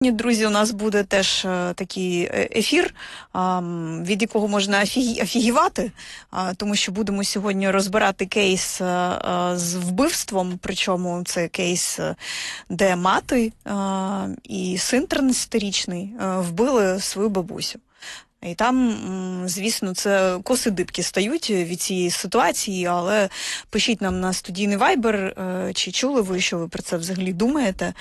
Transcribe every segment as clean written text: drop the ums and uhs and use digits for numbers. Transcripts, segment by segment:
Друзі, у нас буде теж такий ефір, від якого можна офігівати, тому що будемо сьогодні розбирати кейс з вбивством, причому це кейс, де мати і син 13-річний вбили свою бабусю. І там, звісно, це коси дибки стають від цієї ситуації, але пишіть нам на студійний вайбер, чи чули ви, що ви про це взагалі думаєте.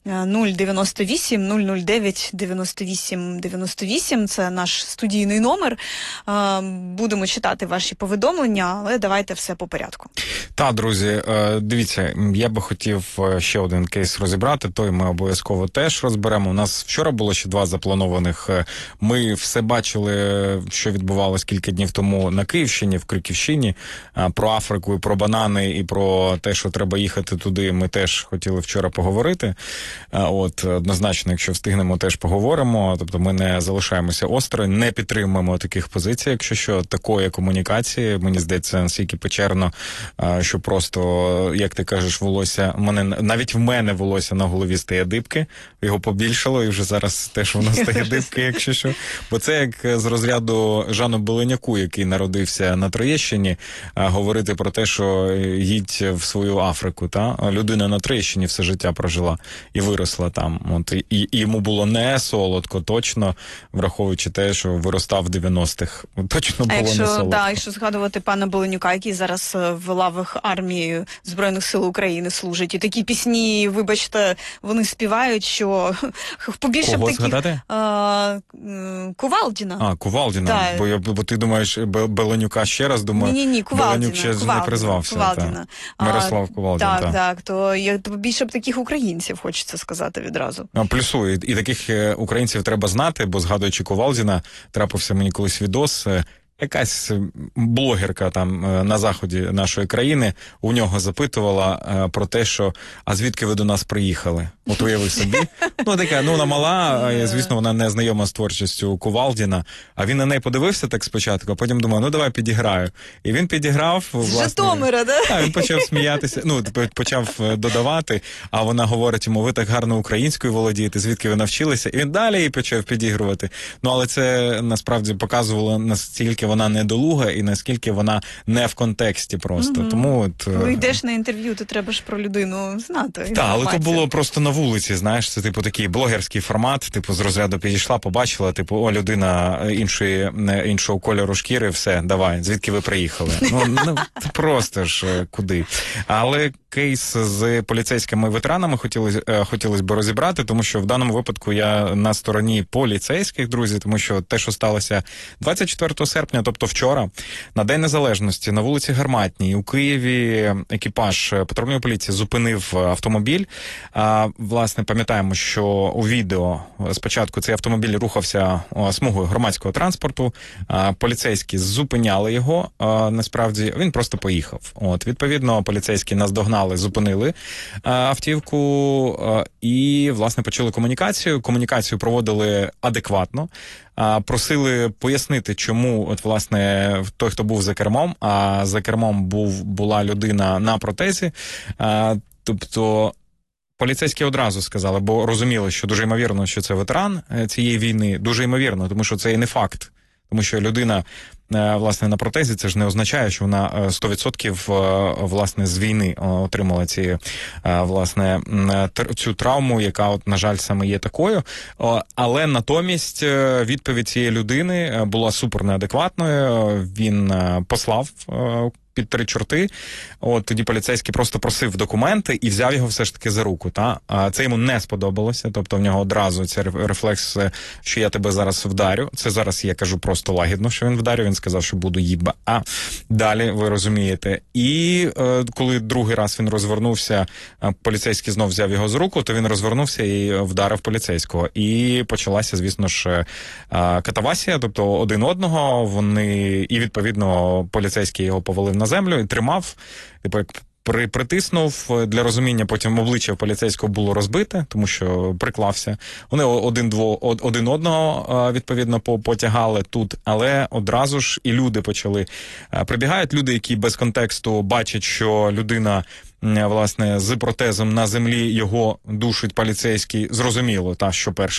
098 009 98 98, це наш студійний номер. Будемо читати ваші повідомлення, але давайте все по порядку. Так, друзі, дивіться, я би хотів ще один кейс розібрати, той ми обов'язково теж розберемо. У нас вчора було ще 2 запланованих. Ми все бачили, що відбувалось кілька днів тому на Київщині, в Криківщині, про Африку і про банани, і про те, що треба їхати туди, ми теж хотіли вчора поговорити. Однозначно, якщо встигнемо, теж поговоримо. Тобто ми не залишаємося осторонь, не підтримуємо таких позицій, якщо що, такої комунікації, мені здається, настільки печерно, що просто, як ти кажеш, волосся, навіть в мене волосся на голові стає дибки, його побільшало, і вже зараз теж воно стає дибки, якщо що. Бо це як з розряду Жану Беленяку, який народився на Троєщині, говорити про те, що їдь в свою Африку, та? Людина на Троєщині все життя прожила і виросла там. І йому було не солодко, точно, враховуючи те, що виростав в 90-х. Точно було не солодко. Якщо згадувати пана Беленюка, який зараз в лавах армії Збройних сил України служить, і такі пісні, вибачте, вони співають, що побільше Кого б таких... згадати? Кувалдіна. Кувалдіна. Бо ти думаєш Беленюка ще раз, думаю, Ні, Беленюк ще не призвався. Кувалдіна. Мирослав Кувалдін. Так, то більше б таких українців, хочеться сказати відразу. Плюсую, і таких українців треба знати, бо, згадуючи Кувалдіна, трапився мені колись відос, якась блогерка там на заході нашої країни у нього запитувала про те, що «А звідки ви до нас приїхали?» От уяви собі. Така, вона мала, звісно, вона не знайома з творчістю Кувалдіна, а він на неї подивився так спочатку, а потім думав, давай підіграю. І він підіграв, власне. З Житомира, да? Так, він почав сміятися, почав додавати, а вона говорить йому, ви так гарно українською володієте, звідки ви навчилися? І він далі її почав підігрувати. Але це насправді показувало, наскільки вона недолуга і наскільки вона не в контексті просто. Тому коли йдеш на інтерв'ю, то треба ж про людину знати. Так, але то було просто на вулиці, знаєш, це такий блогерський формат, з розряду підійшла, побачила, людина іншого кольору шкіри, все, давай, звідки ви приїхали? Просто ж куди. Але кейс з поліцейськими ветеранами хотілося б розібрати, тому що в даному випадку я на стороні поліцейських, друзі, тому що те, що сталося 24 серпня, тобто вчора, на День Незалежності, на вулиці Гарматній, у Києві екіпаж патрульної поліції зупинив автомобіль. Власне, пам'ятаємо, що у відео спочатку цей автомобіль рухався смугою громадського транспорту, поліцейські зупиняли його, насправді він просто поїхав. Відповідно, поліцейські наздогнали, зупинили автівку і, власне, почали комунікацію. Комунікацію проводили адекватно. Просили пояснити, чому, власне, той, хто був за кермом, а за кермом була людина на протезі, тобто поліцейські одразу сказали, бо розуміли, що дуже ймовірно, що це ветеран цієї війни, дуже ймовірно, тому що це і не факт. Тому що людина, власне, на протезі, це ж не означає, що вона 100% власне з війни отримала цю травму, яка, на жаль, саме є такою. Але натомість відповідь цієї людини була супер неадекватною. Він послав під 3 чорти. Тоді поліцейський просто просив документи і взяв його все ж таки за руку. Це йому не сподобалося, тобто в нього одразу цей рефлекс, що я тебе зараз вдарю. Це зараз я кажу просто лагідно, що він вдарив. Він сказав, що буду їба. Далі, ви розумієте. І коли другий раз він розвернувся, поліцейський знов взяв його з руку, то він розвернувся і вдарив поліцейського. І почалася, звісно ж, катавасія, тобто один одного. І, відповідно, поліцейський його повалив на землю і тримав, як Притиснув для розуміння, потім обличчя поліцейського було розбите, тому що приклався. Вони один одного відповідно потягали тут, але одразу ж і люди почали. Прибігають люди, які без контексту бачать, що людина власне з протезом на землі, його душить поліцейський. Зрозуміло, що перше